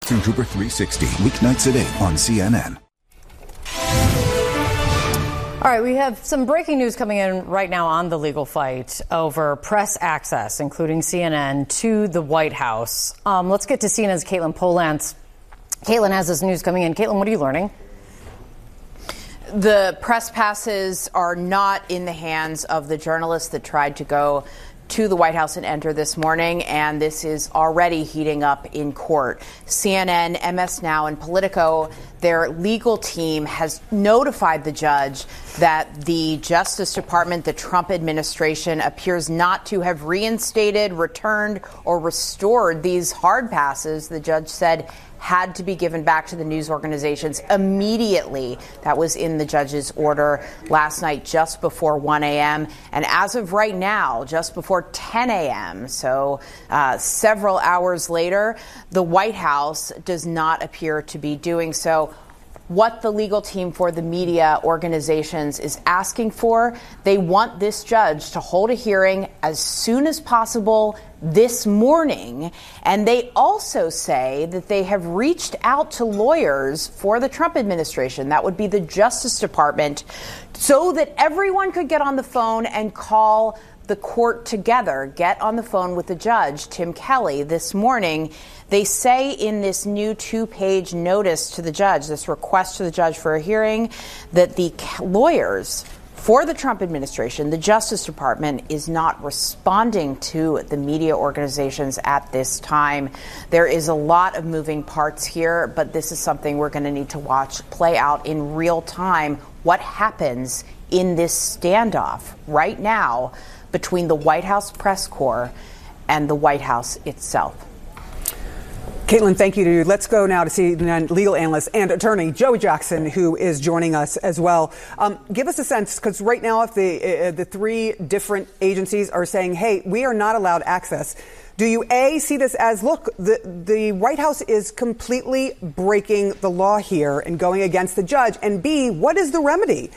Through Hooper 360, weeknights at 8 on CNN. All right, we have some breaking news coming in right now on the legal fight over press access, including CNN, to the White House. Let's get to CNN's Caitlin Polantz. Caitlin has this news coming in. Caitlin, what are you learning? The press passes are not in the hands of the journalists that tried to go to the White House and enter this morning, and this is already heating up in court. CNN, MS Now, and Politico, their legal team has notified the judge that the Justice Department, the Trump administration, appears not to have reinstated, returned, or restored these hard passes, the judge said, had to be given back to the news organizations immediately. That was in the judge's order last night just before 1 a.m. And as of right now, just before 10 a.m., so several hours later, the White House does not appear to be doing so. What the legal team for the media organizations is asking for, they want this judge to hold a hearing as soon as possible this morning. And they also say that they have reached out to lawyers for the Trump administration, that would be the Justice Department, so that everyone could get on the phone and call the court together, get on the phone with the judge, Tim Kelly, this morning. They say in this new 2-page notice to the judge, this request to the judge for a hearing, that the lawyers for the Trump administration, the Justice Department, is not responding to the media organizations at this time. There is a lot of moving parts here, but this is something we're going to need to watch play out in real time. What happens in this standoff right now between the White House press corps and the White House itself? Caitlin, thank you. Let's go now to CNN legal analyst and attorney Joey Jackson, who is joining us as well. Give us a sense, because right now, if the three different agencies are saying, hey, we are not allowed access, do you, A, see this as, look, the White House is completely breaking the law here and going against the judge, and B, what is the remedy?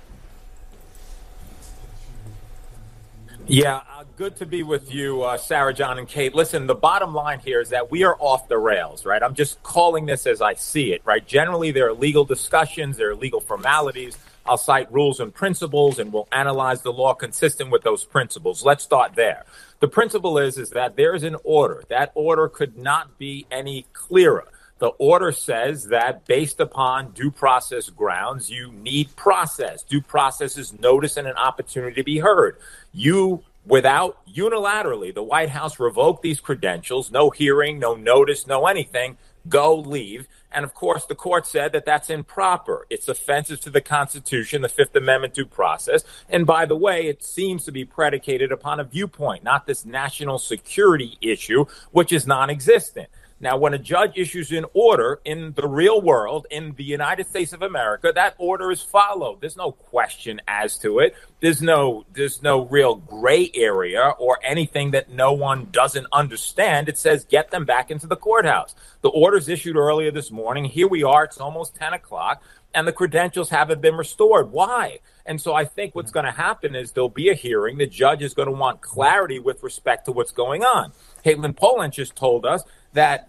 Yeah, good to be with you, Sarah, John, and Kate. Listen, the bottom line here is that we are off the rails, right? I'm just calling this as I see it, right? Generally, there are legal discussions, there are legal formalities. I'll cite rules and principles, and we'll analyze the law consistent with those principles. Let's start there. The principle is that there is an order. That order could not be any clearer. The order says that based upon due process grounds, you need process. Due process is notice and an opportunity to be heard. You, without unilaterally, the White House revoked these credentials, no hearing, no notice, no anything, go, leave. And of course, the court said that that's improper. It's offensive to the Constitution, the Fifth Amendment due process. And by the way, it seems to be predicated upon a viewpoint, not this national security issue, which is non-existent. Now, when a judge issues an order in the real world, in the United States of America, that order is followed. There's no question as to it. There's no real gray area or anything that no one doesn't understand. It says get them back into the courthouse. The order's issued earlier this morning. Here we are. It's almost 10 o'clock, and the credentials haven't been restored. Why? And so I think what's going to happen is there'll be a hearing. The judge is going to want clarity with respect to what's going on. Caitlin Polantz just told us that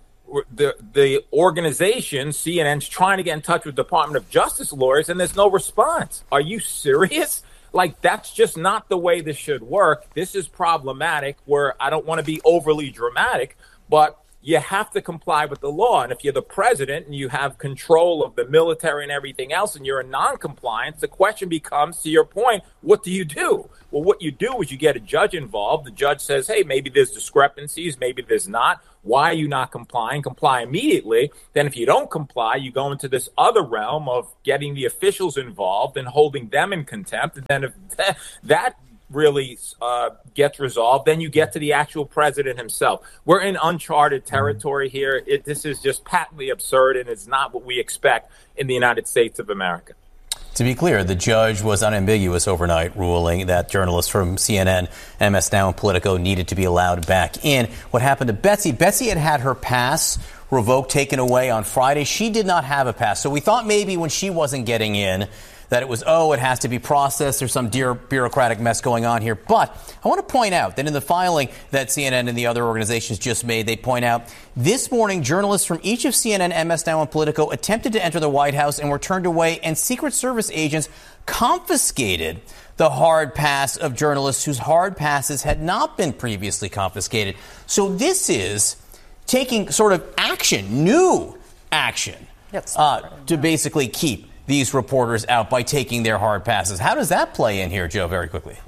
the organization, CNN's trying to get in touch with Department of Justice lawyers, and there's no response. Are you serious? Like, that's just not the way this should work. This is problematic, where I don't want to be overly dramatic, but you have to comply with the law. And if you're the president and you have control of the military and everything else, and you're in non-compliance, the question becomes, to your point, what do you do? Well, what you do is you get a judge involved. The judge says, hey, maybe there's discrepancies, maybe there's not. Why are you not complying? Comply immediately. Then if you don't comply, you go into this other realm of getting the officials involved and holding them in contempt. And then if that really gets resolved, then you get to the actual president himself. We're in uncharted territory here. This is just patently absurd, and it's not what we expect in the United States of America. To be clear, the judge was unambiguous overnight, ruling that journalists from CNN, MS Now, and Politico needed to be allowed back in. What happened to Betsy? Betsy had her pass revoked, taken away on Friday. She did not have a pass. So we thought maybe when she wasn't getting in, that it was, it has to be processed. There's some bureaucratic mess going on here. But I want to point out that in the filing that CNN and the other organizations just made, they point out this morning journalists from each of CNN, MS Now, and Politico attempted to enter the White House and were turned away, and Secret Service agents confiscated the hard pass of journalists whose hard passes had not been previously confiscated. So this is taking sort of action, new action, to basically keep these reporters out by taking their hard passes. How does that play in here, Joe, very quickly?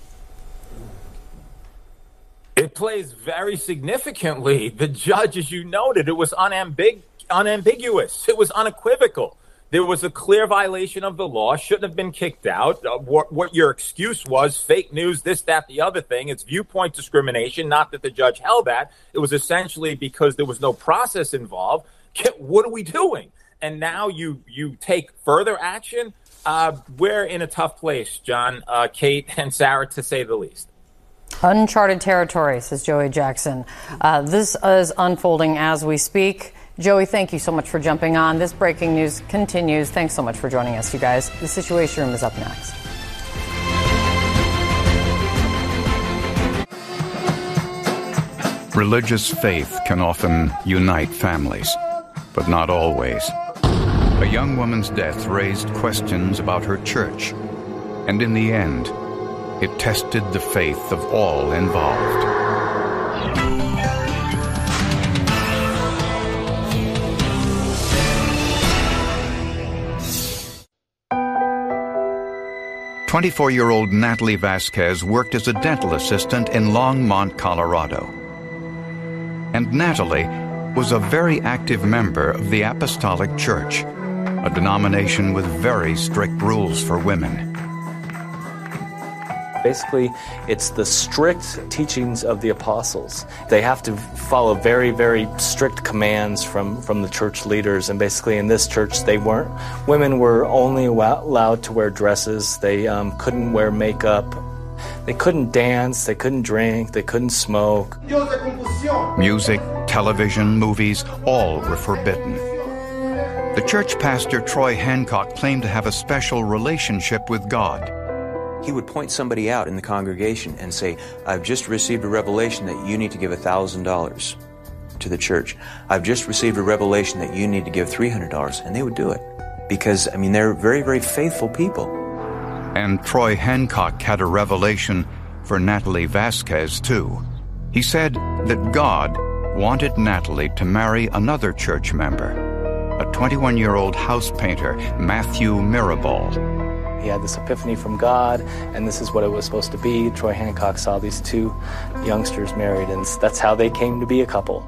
It plays very significantly. The judge, as you noted, it was unambiguous. It was unequivocal. There was a clear violation of the law, shouldn't have been kicked out. What your excuse was, fake news, this, that, the other thing. It's viewpoint discrimination, not that the judge held that. It was essentially because there was no process involved. What are we doing? And now you take further action. We're in a tough place, John, Kate, and Sarah, to say the least. Uncharted territory, says Joey Jackson. This is unfolding as we speak. Joey, thank you so much for jumping on. This breaking news continues. Thanks so much for joining us, you guys. The Situation Room is up next. Religious faith can often unite families, but not always. A young woman's death raised questions about her church, and in the end, it tested the faith of all involved. "24-year-old Natalie Vasquez worked as a dental assistant in Longmont, Colorado. And Natalie was a very active member of the Apostolic Church, a denomination with very strict rules for women. Basically, it's the strict teachings of the apostles. They have to follow very, very strict commands from the church leaders. And basically in this church, women were only allowed to wear dresses. They couldn't wear makeup. They couldn't dance. They couldn't drink. They couldn't smoke. Music, television, movies, all were forbidden. The church pastor, Troy Hancock, claimed to have a special relationship with God. He would point somebody out in the congregation and say, "I've just received a revelation that you need to give $1,000 to the church. I've just received a revelation that you need to give $300. And they would do it because, they're very, very faithful people. And Troy Hancock had a revelation for Natalie Vasquez, too. He said that God wanted Natalie to marry another church member, a 21-year-old house painter, Matthew Mirabal. He had this epiphany from God, and this is what it was supposed to be. Troy Hancock saw these two youngsters married, and that's how they came to be a couple.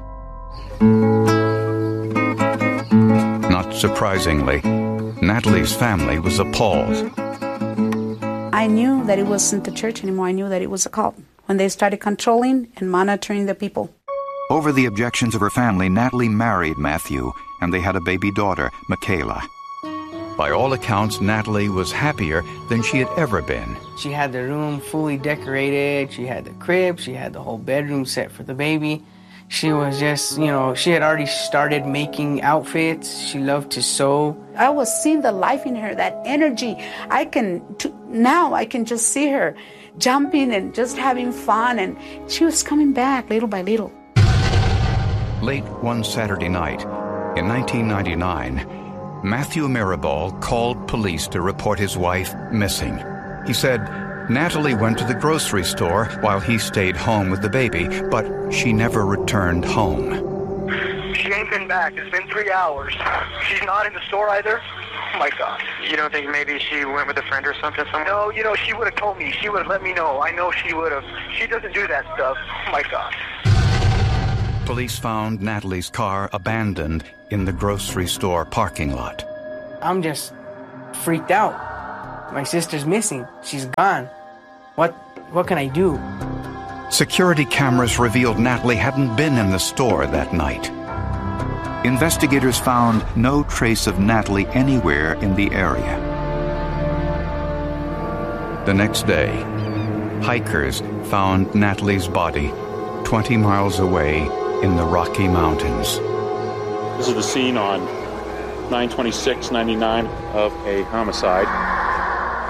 Not surprisingly, Natalie's family was appalled. I knew that it wasn't the church anymore. I knew that it was a cult when they started controlling and monitoring the people. Over the objections of her family, Natalie married Matthew, and they had a baby daughter, Michaela. By all accounts, Natalie was happier than she had ever been. She had the room fully decorated. She had the crib. She had the whole bedroom set for the baby. She was just, she had already started making outfits. She loved to sew. I was seeing the life in her, that energy. Now I can just see her jumping and just having fun, and she was coming back little by little. Late one Saturday night in 1999, Matthew Mirabal called police to report his wife missing. He said Natalie went to the grocery store while he stayed home with the baby, but she never returned home. She ain't been back. It's been 3 hours. She's not in the store either. Oh, my God. You don't think maybe she went with a friend or something? No, she would have told me. She would have let me know. I know she would have. She doesn't do that stuff. Oh, my God. Police found Natalie's car abandoned in the grocery store parking lot. I'm just freaked out. My sister's missing. She's gone. What can I do? Security cameras revealed Natalie hadn't been in the store that night. Investigators found no trace of Natalie anywhere in the area. The next day, hikers found Natalie's body 20 miles away in the Rocky Mountains. This is the scene on 9/26/99 of a homicide.